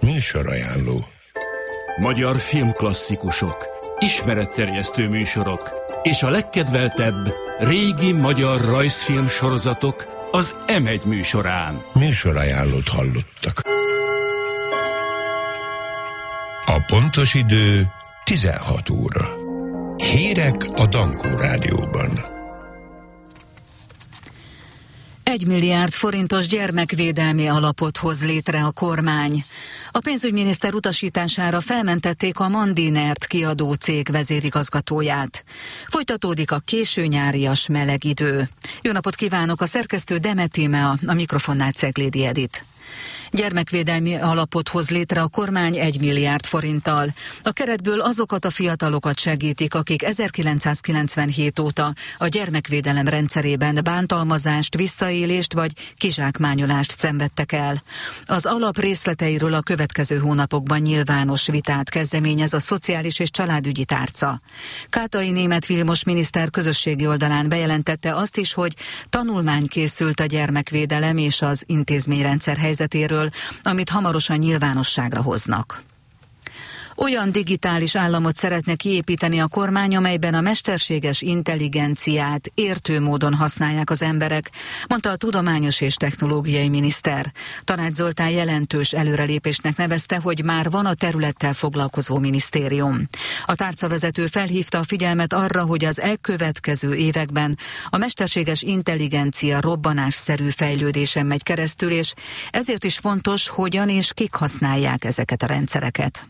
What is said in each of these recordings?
Műsorajánló. Magyar filmklasszikusok, ismeretterjesztő műsorok és a legkedveltebb régi magyar rajzfilm sorozatok az M1 műsorán. Műsorajánlót hallottak. A pontos idő 16 óra. Hírek a Dankó Rádióban. 1 milliárd forintos gyermekvédelmi alapot hoz létre a kormány. A pénzügyminiszter utasítására felmentették a Mandinert kiadó cég vezérigazgatóját. Folytatódik a későnyárias meleg idő. Jó napot kívánok, a szerkesztő Demetíme, a mikrofonnál Ceglédi Edit. Gyermekvédelmi alapot hoz létre a kormány 1 milliárd forinttal. A keretből azokat a fiatalokat segítik, akik 1997 óta a gyermekvédelem rendszerében bántalmazást, visszaélést vagy kizsákmányolást szenvedtek el. Az alap részleteiről a következő hónapokban nyilvános vitát kezdeményez a Szociális és Családügyi Tárca. Kátai Németh Vilmos miniszter közösségi oldalán bejelentette azt is, hogy tanulmány készült a gyermekvédelem és az intézményrendszer helyzetéről, amit hamarosan nyilvánosságra hoznak. Olyan digitális államot szeretne kiépíteni a kormány, amelyben a mesterséges intelligenciát értő módon használják az emberek, mondta a tudományos és technológiai miniszter. Tanács Zoltán jelentős előrelépésnek nevezte, hogy már van a területtel foglalkozó minisztérium. A tárcavezető felhívta a figyelmet arra, hogy az elkövetkező években a mesterséges intelligencia robbanásszerű fejlődésen megy keresztül, és ezért is fontos, hogyan és kik használják ezeket a rendszereket.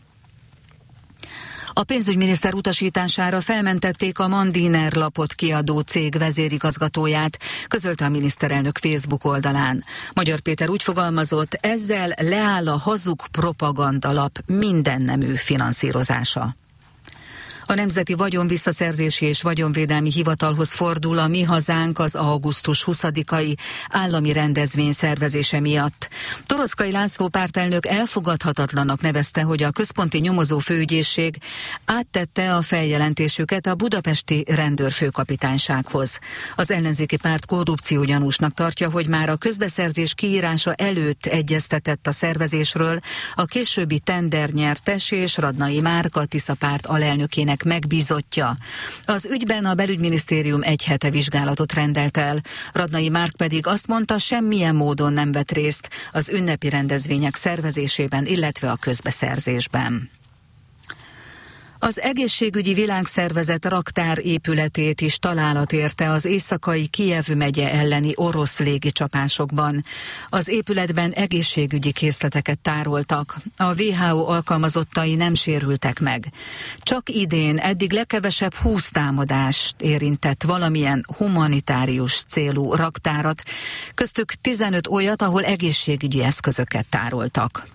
A pénzügyminiszter utasítására felmentették a Mandiner lapot kiadó cég vezérigazgatóját, közölte a miniszterelnök Facebook oldalán. Magyar Péter úgy fogalmazott, ezzel leáll a hazug propagandalap mindennemű finanszírozása. A Nemzeti Vagyonvisszaszerzési és Vagyonvédelmi Hivatalhoz fordul a Mi Hazánk az augusztus 20-ai állami rendezvény szervezése miatt. Toroszkai László pártelnök elfogadhatatlannak nevezte, hogy a Központi Nyomozó Főügyészség áttette a feljelentésüket a budapesti rendőrfőkapitánysághoz. Az ellenzéki párt korrupciógyanúsnak tartja, hogy már a közbeszerzés kiírása előtt egyeztetett a szervezésről a későbbi tendernyertes és Radnai Márk, a Tisza párt alelnökének megbízottja. Az ügyben a belügyminisztérium egy hete vizsgálatot rendelt el. Radnai Márk pedig azt mondta, semmilyen módon nem vett részt az ünnepi rendezvények szervezésében, illetve a közbeszerzésben. Az Egészségügyi Világszervezet raktár épületét is találat érte az éjszakai Kijev megye elleni orosz légicsapásokban. Az épületben egészségügyi készleteket tároltak. A WHO alkalmazottai nem sérültek meg. Csak idén eddig legkevesebb 20 támadást érintett valamilyen humanitárius célú raktárat, köztük 15 olyat, ahol egészségügyi eszközöket tároltak.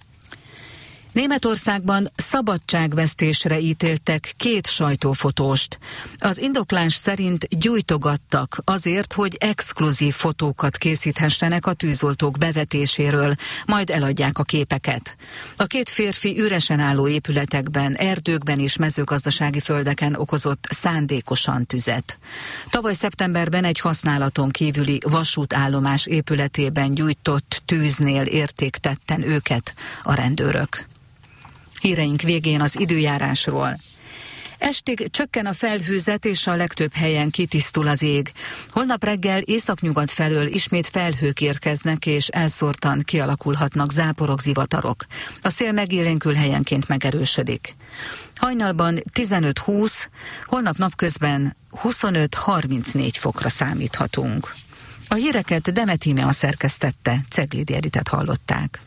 Németországban szabadságvesztésre ítéltek 2 sajtófotóst. Az indoklás szerint gyújtogattak azért, hogy exkluzív fotókat készíthessenek a tűzoltók bevetéséről, majd eladják a képeket. A 2 férfi üresen álló épületekben, erdőkben és mezőgazdasági földeken okozott szándékosan tüzet. Tavaly szeptemberben egy használaton kívüli vasútállomás épületében gyújtott tűznél érték tetten őket a rendőrök. Híreink végén az időjárásról. Estig csökken a felhőzet, és a legtöbb helyen kitisztul az ég. Holnap reggel északnyugat felől ismét felhők érkeznek, és elszórtan kialakulhatnak záporok, zivatarok. A szél megélénkül, helyenként megerősödik. Hajnalban 15-20, holnap napközben 25-34 fokra számíthatunk. A híreket Demetíme szerkesztette, Ceglédi Editet hallották.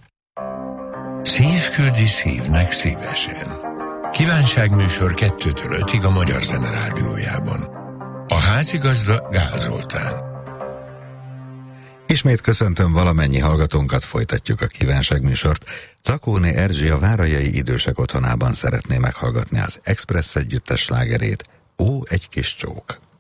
Szív küldi szívnek szívesen. Kívánságműsor 2-től 5-ig a Magyar Zene Rádiójában. A házigazda Gál Zoltán. Ismét köszöntöm valamennyi hallgatónkat, folytatjuk a kívánságműsort. Czakóné Erzsi a Várajai Idősek Otthonában szeretné meghallgatni az Express együttes slágerét, Ó, egy kis csók.